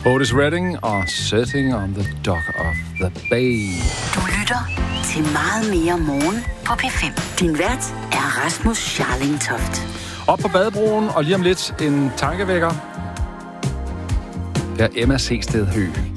Otis Redding og Sitting on the Dock of the Bay. Du lytter til Meget mere morgen på P5. Din vært er Rasmus Scharling Toft. Op på badebroen, og lige om lidt en tankevækker. Det er Emma Seested Høgh.